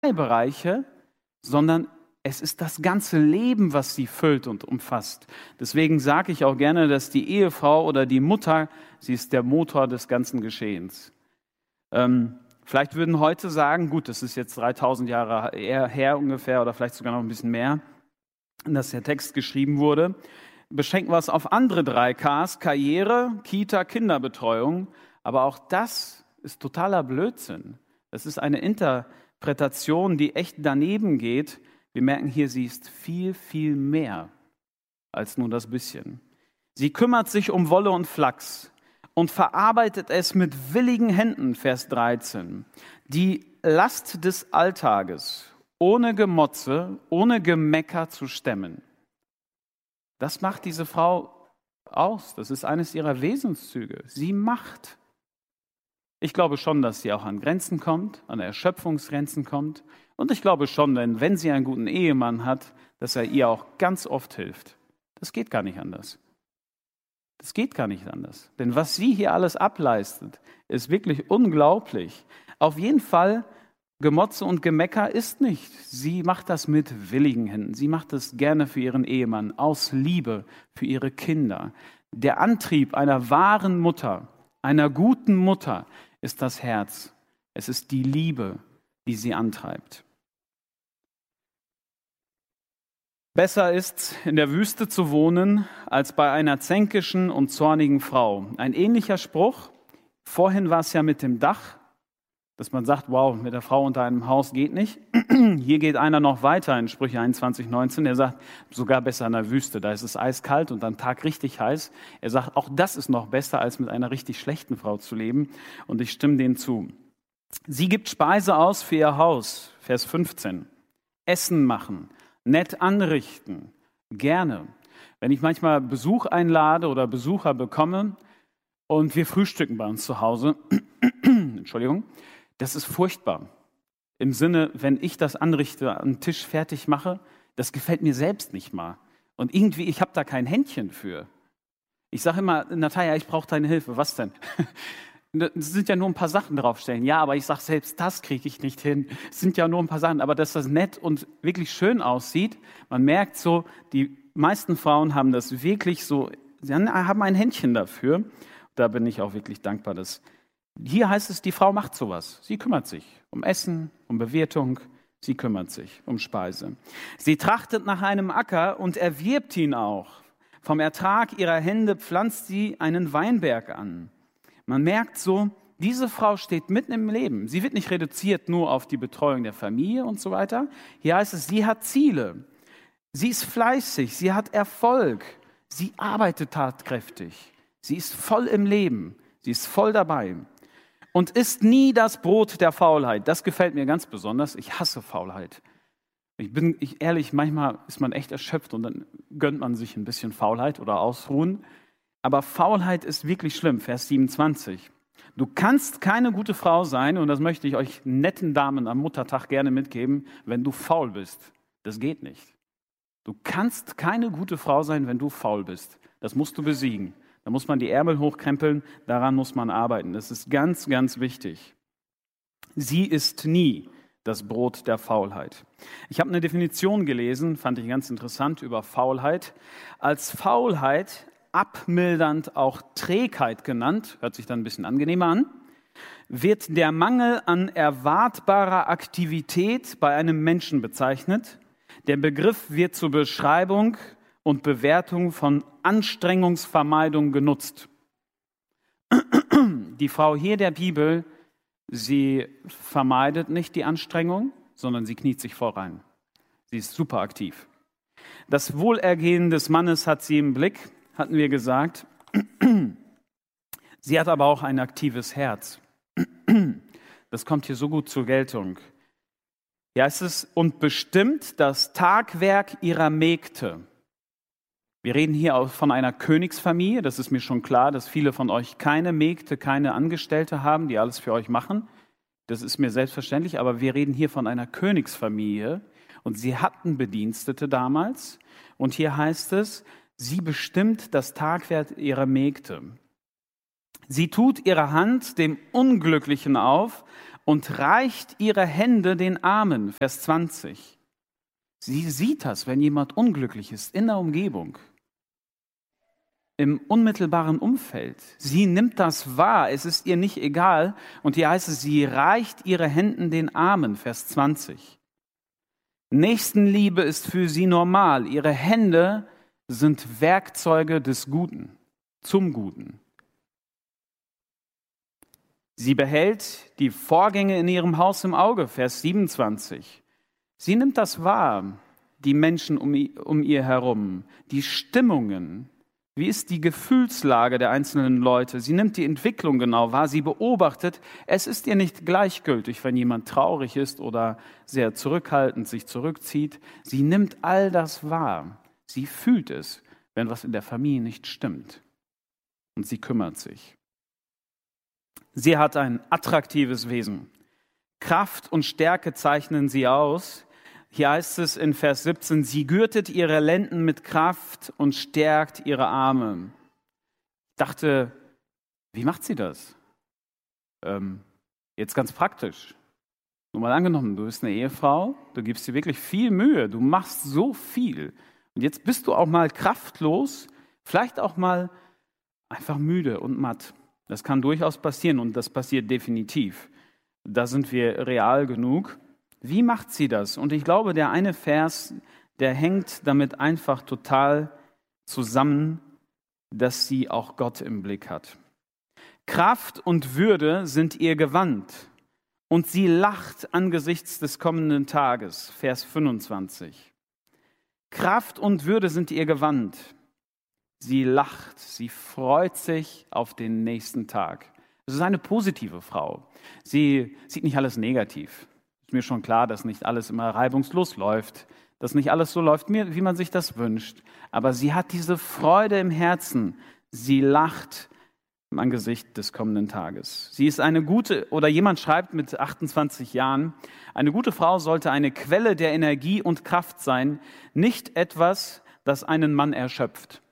Bereiche, sondern es ist das ganze Leben, was sie füllt und umfasst. Deswegen sage ich auch gerne, dass die Ehefrau oder die Mutter, sie ist der Motor des ganzen Geschehens. Vielleicht würden heute sagen, gut, das ist jetzt 3000 Jahre her ungefähr oder vielleicht sogar noch ein bisschen mehr, dass der Text geschrieben wurde. Beschränken wir es auf andere 3 Ks, Karriere, Kita, Kinderbetreuung. Aber auch das ist totaler Blödsinn. Das ist eine Interpretation, die echt daneben geht. Wir merken hier, sie ist viel, viel mehr als nur das bisschen. Sie kümmert sich um Wolle und Flachs und verarbeitet es mit willigen Händen, Vers 13. Die Last des Alltages ohne Gemotze, ohne Gemecker zu stemmen. Das macht diese Frau aus. Das ist eines ihrer Wesenszüge. Sie macht. Ich glaube schon, dass sie auch an Grenzen kommt, an Erschöpfungsgrenzen kommt. Und ich glaube schon, wenn sie einen guten Ehemann hat, dass er ihr auch ganz oft hilft. Das geht gar nicht anders. Das geht gar nicht anders. Denn was sie hier alles ableistet, ist wirklich unglaublich. Auf jeden Fall, Gemotze und Gemecker ist nicht. Sie macht das mit willigen Händen. Sie macht das gerne für ihren Ehemann, aus Liebe für ihre Kinder. Der Antrieb einer wahren Mutter, einer guten Mutter, ist das Herz. Es ist die Liebe, die sie antreibt. Besser ist, in der Wüste zu wohnen, als bei einer zänkischen und zornigen Frau. Ein ähnlicher Spruch. Vorhin war es ja mit dem Dach, dass man sagt, wow, mit der Frau unter einem Haus geht nicht. Hier geht einer noch weiter in Sprüche 21,19. Er sagt, sogar besser in der Wüste, da ist es eiskalt und am Tag richtig heiß. Er sagt, auch das ist noch besser, als mit einer richtig schlechten Frau zu leben. Und ich stimme dem zu. Sie gibt Speise aus für ihr Haus, Vers 15. Essen machen, nett anrichten, gerne. Wenn ich manchmal Besuch einlade oder Besucher bekomme und wir frühstücken bei uns zu Hause, Entschuldigung, das ist furchtbar. Im Sinne, wenn ich das anrichte, einen Tisch fertig mache, das gefällt mir selbst nicht mal. Und irgendwie, ich habe da kein Händchen für. Ich sage immer, Natalia, ich brauche deine Hilfe. Was denn? Es sind ja nur ein paar Sachen draufstellen. Ja, aber ich sage, selbst das kriege ich nicht hin. Es sind ja nur ein paar Sachen. Aber dass das nett und wirklich schön aussieht, man merkt so, die meisten Frauen haben das wirklich so, sie haben ein Händchen dafür. Da bin ich auch wirklich dankbar, dass hier heißt es, die Frau macht sowas. Sie kümmert sich um Essen, um Bewirtung. Sie kümmert sich um Speise. Sie trachtet nach einem Acker und erwirbt ihn auch. Vom Ertrag ihrer Hände pflanzt sie einen Weinberg an. Man merkt so, diese Frau steht mitten im Leben. Sie wird nicht reduziert nur auf die Betreuung der Familie und so weiter. Hier heißt es, sie hat Ziele. Sie ist fleißig, sie hat Erfolg. Sie arbeitet tatkräftig. Sie ist voll im Leben. Sie ist voll dabei. Und isst nie das Brot der Faulheit. Das gefällt mir ganz besonders. Ich hasse Faulheit. Ehrlich, manchmal ist man echt erschöpft und dann gönnt man sich ein bisschen Faulheit oder Ausruhen. Aber Faulheit ist wirklich schlimm. Vers 27. Du kannst keine gute Frau sein, und das möchte ich euch netten Damen am Muttertag gerne mitgeben, wenn du faul bist. Das geht nicht. Du kannst keine gute Frau sein, wenn du faul bist. Das musst du besiegen. Da muss man die Ärmel hochkrempeln, daran muss man arbeiten. Das ist ganz, ganz wichtig. Sie isst nie das Brot der Faulheit. Ich habe eine Definition gelesen, fand ich ganz interessant, über Faulheit. Als Faulheit, abmildernd auch Trägheit genannt, hört sich dann ein bisschen angenehmer an, wird der Mangel an erwartbarer Aktivität bei einem Menschen bezeichnet. Der Begriff wird zur Beschreibung und Bewertung von Anstrengungsvermeidung genutzt. Die Frau hier der Bibel, sie vermeidet nicht die Anstrengung, sondern sie kniet sich voll rein. Sie ist super aktiv. Das Wohlergehen des Mannes hat sie im Blick, hatten wir gesagt. Sie hat aber auch ein aktives Herz. Das kommt hier so gut zur Geltung. Hier heißt es, und bestimmt das Tagwerk ihrer Mägde. Wir reden hier auch von einer Königsfamilie. Das ist mir schon klar, dass viele von euch keine Mägde, keine Angestellte haben, die alles für euch machen. Das ist mir selbstverständlich, aber wir reden hier von einer Königsfamilie. Und sie hatten Bedienstete damals. Und hier heißt es, sie bestimmt das Tagwerk ihrer Mägde. Sie tut ihre Hand dem Unglücklichen auf und reicht ihre Hände den Armen. Vers 20. Sie sieht das, wenn jemand unglücklich ist in der Umgebung, im unmittelbaren Umfeld. Sie nimmt das wahr, es ist ihr nicht egal. Und hier heißt es, sie reicht ihre Hände den Armen. Vers 20. Nächstenliebe ist für sie normal. Ihre Hände sind Werkzeuge des Guten, zum Guten. Sie behält die Vorgänge in ihrem Haus im Auge, Vers 27. Sie nimmt das wahr, die Menschen um ihr herum, die Stimmungen. Wie ist die Gefühlslage der einzelnen Leute? Sie nimmt die Entwicklung genau wahr, sie beobachtet. Es ist ihr nicht gleichgültig, wenn jemand traurig ist oder sehr zurückhaltend sich zurückzieht. Sie nimmt all das wahr. Sie fühlt es, wenn was in der Familie nicht stimmt. Und sie kümmert sich. Sie hat ein attraktives Wesen. Kraft und Stärke zeichnen sie aus. Hier heißt es in Vers 17, sie gürtet ihre Lenden mit Kraft und stärkt ihre Arme. Ich dachte, wie macht sie das? Jetzt ganz praktisch. Nur mal angenommen, du bist eine Ehefrau, du gibst dir wirklich viel Mühe, du machst so viel. Und jetzt bist du auch mal kraftlos, vielleicht auch mal einfach müde und matt. Das kann durchaus passieren und das passiert definitiv. Da sind wir real genug. Wie macht sie das? Und ich glaube, der eine Vers, der hängt damit einfach total zusammen, dass sie auch Gott im Blick hat. Kraft und Würde sind ihr Gewand und sie lacht angesichts des kommenden Tages. Vers 25. Kraft und Würde sind ihr Gewand. Sie lacht, sie freut sich auf den nächsten Tag. Es ist eine positive Frau. Sie sieht nicht alles negativ. Ist mir schon klar, dass nicht alles immer reibungslos läuft, dass nicht alles so läuft, wie man sich das wünscht. Aber sie hat diese Freude im Herzen. Sie lacht im Angesicht des kommenden Tages. Sie ist eine gute, oder jemand schreibt mit 28 Jahren, eine gute Frau sollte eine Quelle der Energie und Kraft sein, nicht etwas, das einen Mann erschöpft.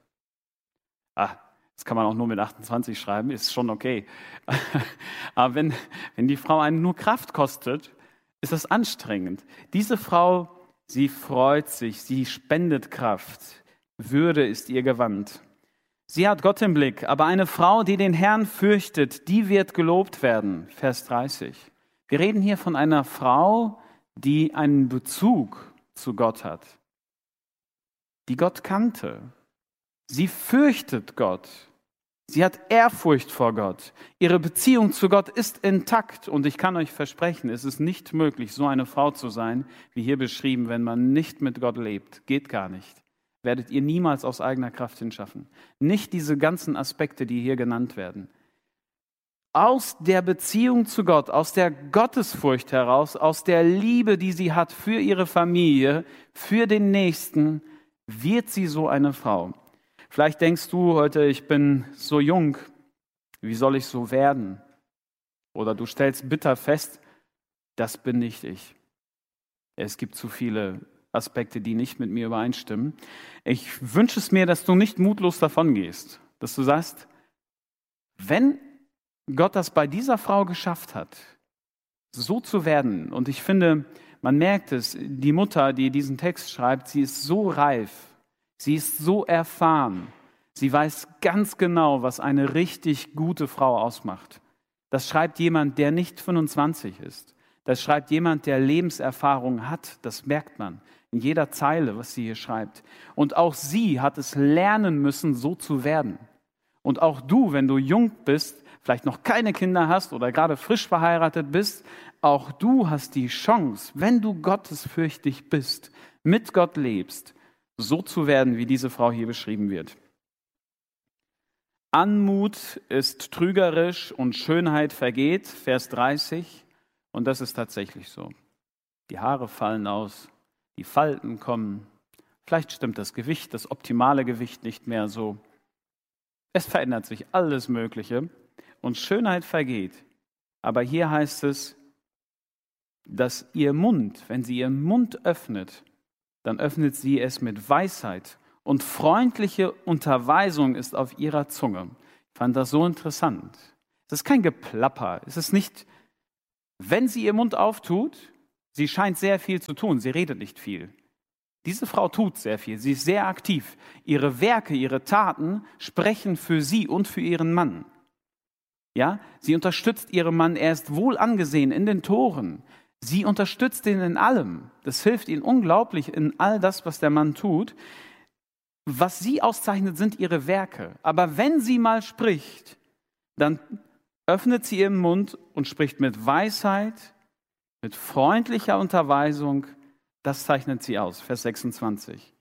Das kann man auch nur mit 28 schreiben, ist schon okay. Aber wenn die Frau einen nur Kraft kostet, ist das anstrengend. Diese Frau, sie freut sich, sie spendet Kraft. Würde ist ihr Gewand. Sie hat Gott im Blick, aber eine Frau, die den Herrn fürchtet, die wird gelobt werden. Vers 30. Wir reden hier von einer Frau, die einen Bezug zu Gott hat, die Gott kannte. Sie fürchtet Gott. Sie hat Ehrfurcht vor Gott. Ihre Beziehung zu Gott ist intakt. Und ich kann euch versprechen, es ist nicht möglich, so eine Frau zu sein, wie hier beschrieben, wenn man nicht mit Gott lebt. Geht gar nicht. Werdet ihr niemals aus eigener Kraft hinschaffen. Nicht diese ganzen Aspekte, die hier genannt werden. Aus der Beziehung zu Gott, aus der Gottesfurcht heraus, aus der Liebe, die sie hat für ihre Familie, für den Nächsten, wird sie so eine Frau. Vielleicht denkst du heute, ich bin so jung, wie soll ich so werden? Oder du stellst bitter fest, das bin nicht ich. Es gibt zu viele Aspekte, die nicht mit mir übereinstimmen. Ich wünsche es mir, dass du nicht mutlos davongehst, dass du sagst, wenn Gott das bei dieser Frau geschafft hat, so zu werden, und ich finde, man merkt es, die Mutter, die diesen Text schreibt, sie ist so reif, sie ist so erfahren. Sie weiß ganz genau, was eine richtig gute Frau ausmacht. Das schreibt jemand, der nicht 25 ist. Das schreibt jemand, der Lebenserfahrung hat. Das merkt man in jeder Zeile, was sie hier schreibt. Und auch sie hat es lernen müssen, so zu werden. Und auch du, wenn du jung bist, vielleicht noch keine Kinder hast oder gerade frisch verheiratet bist, auch du hast die Chance, wenn du gottesfürchtig bist, mit Gott lebst, so zu werden, wie diese Frau hier beschrieben wird. Anmut ist trügerisch und Schönheit vergeht, Vers 30. Und das ist tatsächlich so. Die Haare fallen aus, die Falten kommen. Vielleicht stimmt das Gewicht, das optimale Gewicht nicht mehr so. Es verändert sich alles Mögliche und Schönheit vergeht. Aber hier heißt es, dass ihr Mund, wenn sie ihren Mund öffnet, dann öffnet sie es mit Weisheit und freundliche Unterweisung ist auf ihrer Zunge. Ich fand das so interessant. Es ist kein Geplapper, es ist nicht Wenn sie ihren Mund auftut, sie scheint sehr viel zu tun, sie redet nicht viel. Diese Frau tut sehr viel, sie ist sehr aktiv. Ihre Werke, ihre Taten sprechen für sie und für ihren Mann. Ja, sie unterstützt ihren Mann, er ist wohl angesehen in den Toren. Sie unterstützt ihn in allem. Das hilft ihm unglaublich in all das, was der Mann tut. Was sie auszeichnet, sind ihre Werke. Aber wenn sie mal spricht, dann öffnet sie ihren Mund und spricht mit Weisheit, mit freundlicher Unterweisung. Das zeichnet sie aus. Vers 26.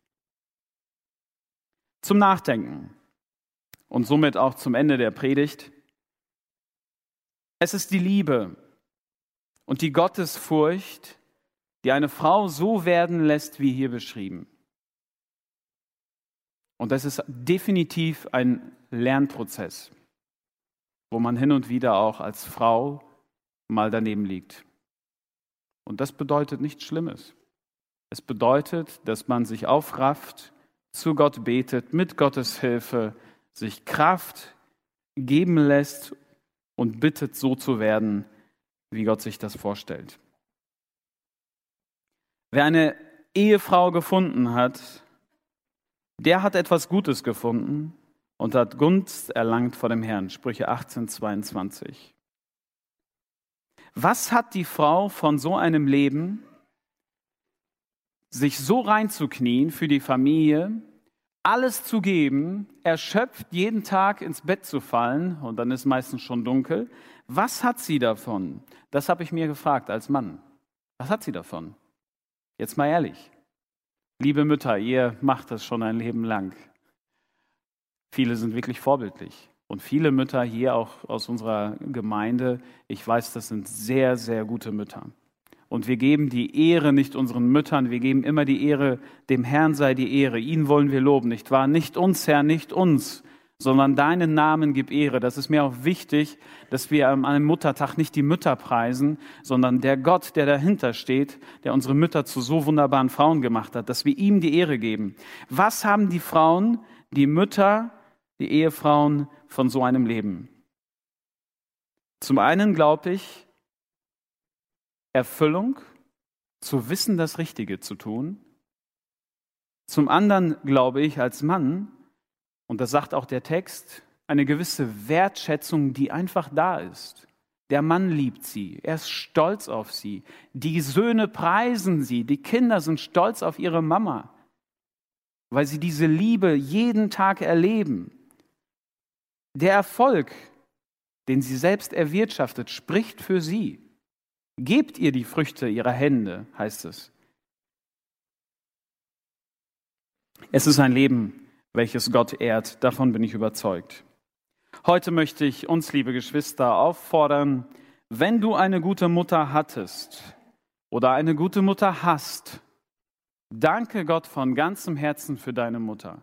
Zum Nachdenken und somit auch zum Ende der Predigt. Es ist die Liebe und die Gottesfurcht, die eine Frau so werden lässt, wie hier beschrieben. Und das ist definitiv ein Lernprozess, wo man hin und wieder auch als Frau mal daneben liegt. Und das bedeutet nichts Schlimmes. Es bedeutet, dass man sich aufrafft, zu Gott betet, mit Gottes Hilfe sich Kraft geben lässt und bittet, so zu werden, wie Gott sich das vorstellt. Wer eine Ehefrau gefunden hat, der hat etwas Gutes gefunden und hat Gunst erlangt vor dem Herrn. Sprüche 18, 22. Was hat die Frau von so einem Leben, sich so reinzuknien für die Familie, alles zu geben, erschöpft jeden Tag ins Bett zu fallen, und dann ist meistens schon dunkel. Was hat sie davon? Das habe ich mir gefragt als Mann. Was hat sie davon? Jetzt mal ehrlich. Liebe Mütter, ihr macht das schon ein Leben lang. Viele sind wirklich vorbildlich. Und viele Mütter hier auch aus unserer Gemeinde, ich weiß, das sind sehr, sehr gute Mütter. Und wir geben die Ehre nicht unseren Müttern, wir geben immer die Ehre, dem Herrn sei die Ehre. Ihn wollen wir loben, nicht wahr? Nicht uns, Herr, nicht uns, sondern deinen Namen gib Ehre. Das ist mir auch wichtig, dass wir an einem Muttertag nicht die Mütter preisen, sondern der Gott, der dahinter steht, der unsere Mütter zu so wunderbaren Frauen gemacht hat, dass wir ihm die Ehre geben. Was haben die Frauen, die Mütter, die Ehefrauen von so einem Leben? Zum einen glaube ich, Erfüllung, zu wissen, das Richtige zu tun. Zum anderen glaube ich als Mann, und das sagt auch der Text, eine gewisse Wertschätzung, die einfach da ist. Der Mann liebt sie, er ist stolz auf sie. Die Söhne preisen sie, die Kinder sind stolz auf ihre Mama, weil sie diese Liebe jeden Tag erleben. Der Erfolg, den sie selbst erwirtschaftet, spricht für sie. Gebt ihr die Früchte ihrer Hände, heißt es. Es ist ein Leben, welches Gott ehrt, davon bin ich überzeugt. Heute möchte ich uns, liebe Geschwister, auffordern, wenn du eine gute Mutter hattest oder eine gute Mutter hast, danke Gott von ganzem Herzen für deine Mutter.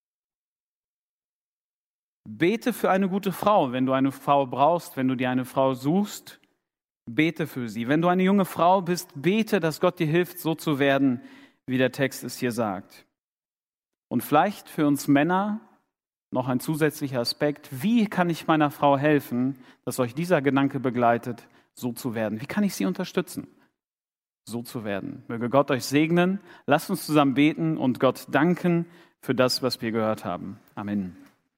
Bete für eine gute Frau, wenn du eine Frau brauchst, wenn du dir eine Frau suchst. Bete für sie. Wenn du eine junge Frau bist, bete, dass Gott dir hilft, so zu werden, wie der Text es hier sagt. Und vielleicht für uns Männer noch ein zusätzlicher Aspekt. Wie kann ich meiner Frau helfen, dass euch dieser Gedanke begleitet, so zu werden? Wie kann ich sie unterstützen, so zu werden? Möge Gott euch segnen. Lasst uns zusammen beten und Gott danken für das, was wir gehört haben. Amen.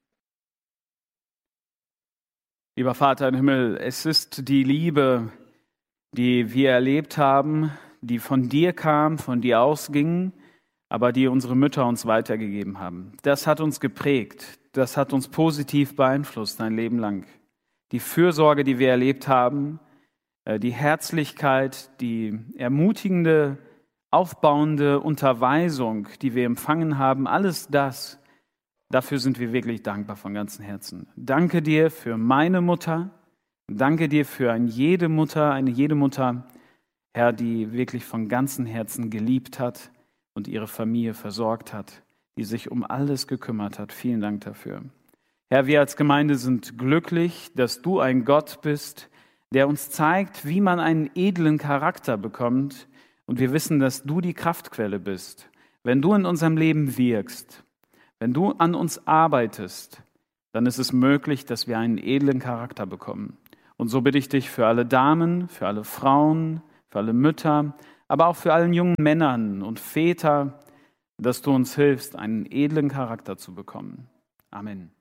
Lieber Vater im Himmel, es ist die Liebe, die wir erlebt haben, die von dir kam, von dir ausging, aber die unsere Mütter uns weitergegeben haben. Das hat uns geprägt, das hat uns positiv beeinflusst ein Leben lang. Die Fürsorge, die wir erlebt haben, die Herzlichkeit, die ermutigende, aufbauende Unterweisung, die wir empfangen haben, alles das, dafür sind wir wirklich dankbar von ganzem Herzen. Danke dir für meine Mutter. Danke dir für eine jede Mutter, Herr, die wirklich von ganzem Herzen geliebt hat und ihre Familie versorgt hat, die sich um alles gekümmert hat. Vielen Dank dafür. Herr, wir als Gemeinde sind glücklich, dass du ein Gott bist, der uns zeigt, wie man einen edlen Charakter bekommt. Und wir wissen, dass du die Kraftquelle bist. Wenn du in unserem Leben wirkst, wenn du an uns arbeitest, dann ist es möglich, dass wir einen edlen Charakter bekommen. Und so bitte ich dich für alle Damen, für alle Frauen, für alle Mütter, aber auch für allen jungen Männern und Väter, dass du uns hilfst, einen edlen Charakter zu bekommen. Amen.